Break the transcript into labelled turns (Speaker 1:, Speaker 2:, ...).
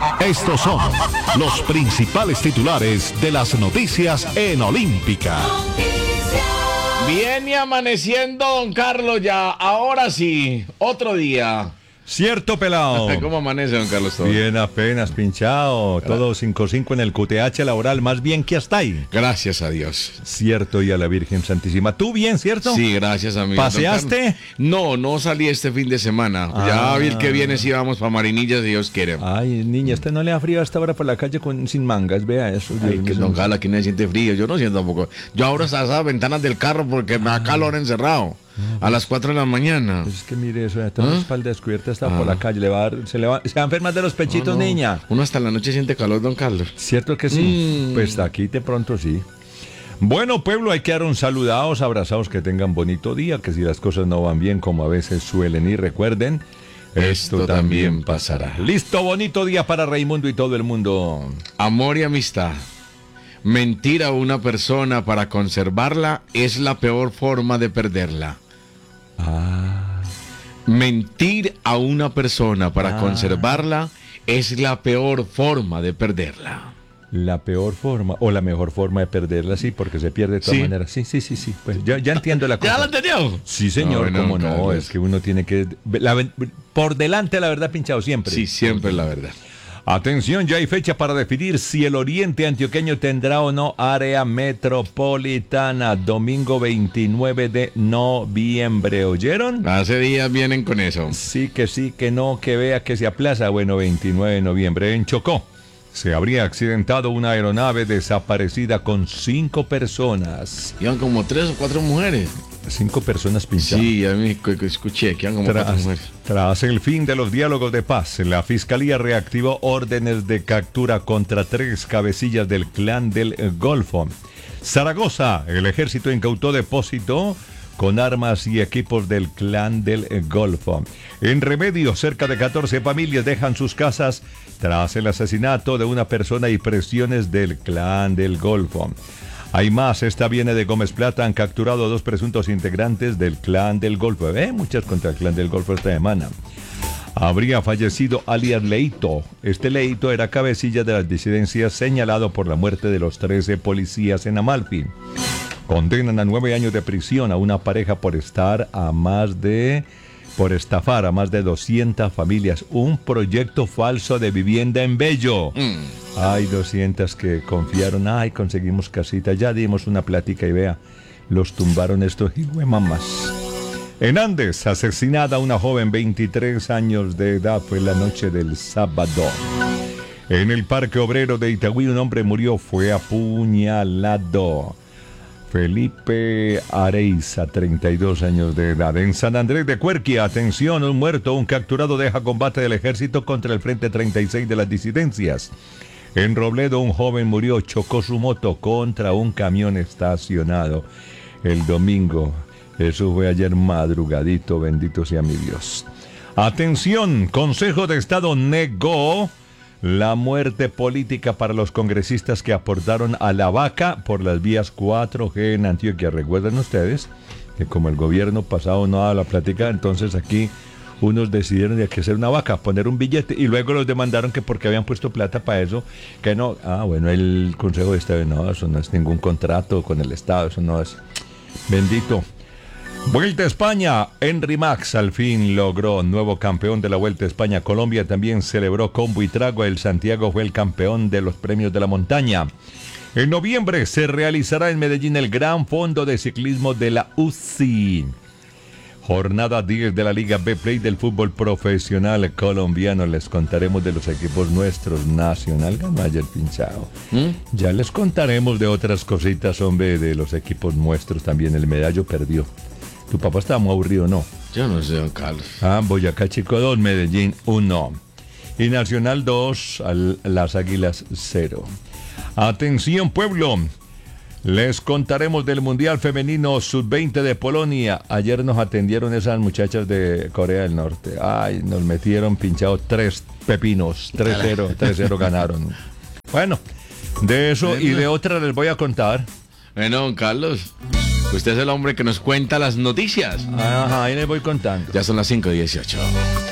Speaker 1: Estos son los principales titulares de las noticias en Olímpica.
Speaker 2: Viene amaneciendo, don Carlos, ya. Ahora sí, otro día.
Speaker 3: Cierto, pelado.
Speaker 2: ¿Cómo amanece, don Carlos?
Speaker 3: Bien, apenas pinchado. Todo 5-5 en el QTH laboral, más bien que hasta ahí.
Speaker 2: Gracias a Dios.
Speaker 3: Cierto, y a la Virgen Santísima. ¿Tú bien, cierto?
Speaker 2: Sí, gracias, amigo.
Speaker 3: ¿Paseaste?
Speaker 2: No salí este fin de semana. Ya vi el que viene, sí vamos para Marinillas, si Dios quiere.
Speaker 3: Ay, niña, ¿usted no le da frío hasta ahora por la calle sin mangas? Vea eso.
Speaker 2: Ay, que don Carlos, aquí no se siente frío. Yo no siento tampoco. Yo ahora hasta las ventanas del carro porque me da calor encerrado. A las 4 de la mañana.
Speaker 3: Pues es que mire eso, toda la espalda descubierta está por la calle, se va a enfermar de los pechitos, niña.
Speaker 2: Uno hasta la noche siente calor, don Carlos.
Speaker 3: ¿Cierto que sí? Pues aquí de pronto sí. Bueno, pueblo, hay que dar un saludados, abrazados, que tengan bonito día, que si las cosas no van bien como a veces suelen ir, recuerden, esto también pasará. Listo, bonito día para Raimundo y todo el mundo.
Speaker 2: Amor y amistad. Mentir a una persona para conservarla es la peor forma de perderla. Mentir a una persona para conservarla es la peor forma de perderla.
Speaker 3: La peor forma o la mejor forma de perderla, sí, porque se pierde de todas maneras. Sí. Pues ya entiendo la cosa.
Speaker 2: ¿Ya lo entendió?
Speaker 3: Sí, señor, cómo no. Es que uno tiene que... por delante la verdad, pinchado, siempre.
Speaker 2: Sí, siempre la verdad.
Speaker 3: Atención, ya hay fecha para definir si el oriente antioqueño tendrá o no área metropolitana. Domingo 29 de noviembre, ¿oyeron?
Speaker 2: Hace días vienen con eso.
Speaker 3: Sí, que no, que vea que se aplaza. Bueno, 29 de noviembre en Chocó. Se habría accidentado una aeronave desaparecida con 5 personas.
Speaker 2: Iban como 3 o 4 mujeres.
Speaker 3: 5 personas pinchadas.
Speaker 2: Sí, ya me escuché que iban como 4 mujeres.
Speaker 3: Tras el fin de los diálogos de paz, la Fiscalía reactivó órdenes de captura contra 3 cabecillas del Clan del Golfo. Zaragoza, el ejército incautó depósito con armas y equipos del Clan del Golfo. En Remedio, cerca de 14 familias dejan sus casas tras el asesinato de una persona y presiones del Clan del Golfo. Hay más, esta viene de Gómez Plata, han capturado 2 presuntos integrantes del Clan del Golfo. Muchas contra el Clan del Golfo esta semana. Habría fallecido alias Leito. Este Leito era cabecilla de las disidencias señalado por la muerte de los 13 policías en Amalfi. Condenan a 9 años de prisión a una pareja por estafar a más de 200 familias. Un proyecto falso de vivienda en Bello. Hay 200 que confiaron. Ay, conseguimos casita. Ya dimos una plática y vea, los tumbaron estos hijuemamás. En Andes, asesinada una joven 23 años de edad. Fue la noche del sábado. En el Parque Obrero de Itagüí, un hombre murió. Fue apuñalado. Felipe Areiza, 32 años de edad. En San Andrés de Cuerquia, atención, un muerto, un capturado deja combate del ejército contra el Frente 36 de las disidencias. En Robledo, un joven murió, chocó su moto contra un camión estacionado el domingo. Eso fue ayer madrugadito, bendito sea mi Dios. Atención, Consejo de Estado negó la muerte política para los congresistas que aportaron a la vaca por las vías 4G en Antioquia. ¿Recuerdan ustedes que como el gobierno pasado no daba la plática, entonces aquí unos decidieron de que hacer una vaca, poner un billete y luego los demandaron que porque habían puesto plata para eso, que no? Bueno, el Consejo de Estado, no, eso no es ningún contrato con el Estado, eso no es. Bendito. Vuelta a España, Henry Max al fin logró nuevo campeón de la Vuelta a España. Colombia también celebró combo y trago. El Santiago fue el campeón de los premios de la montaña. En noviembre se realizará en Medellín el Gran Fondo de Ciclismo de la UCI. Jornada 10 de la Liga B Play del fútbol profesional colombiano. Les contaremos de los equipos nuestros. Nacional ganó ayer pinchado. Ya les contaremos de otras cositas, hombre, de los equipos nuestros también. El Medallo perdió. Tu papá estaba muy aburrido, ¿no?
Speaker 2: Yo no sé, don Carlos.
Speaker 3: Boyacá Chico 2, Medellín 1. Y Nacional 2, las Águilas 0. Atención, pueblo. Les contaremos del Mundial Femenino Sub-20 de Polonia. Ayer nos atendieron esas muchachas de Corea del Norte. Ay, nos metieron pinchado 3 pepinos. 3-0 ganaron. Bueno, de eso y de otra les voy a contar.
Speaker 2: Bueno, don Carlos, usted es el hombre que nos cuenta las noticias.
Speaker 3: Ajá, ahí les voy contando.
Speaker 2: Ya son las 5:18.